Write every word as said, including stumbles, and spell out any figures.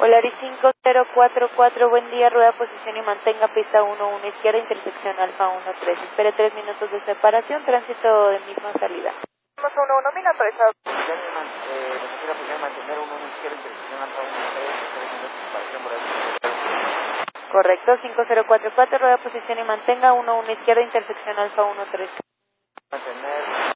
Volaris cinco cero cuatro cuatro, buen día, rueda posición y mantenga pista uno uno izquierda, intersección Alfa uno tres. Espere tres minutos de separación, tránsito de misma salida. uno uno, mil autorizado. Posición y man, eh, necesita posición y mantener uno uno izquierda, intersección Alfa uno tres, tres minutos de separación por ahí. Correcto, cinco cero cuatro cuatro, rueda posición y mantenga uno uno izquierda, intersección Alfa uno tres. Mantener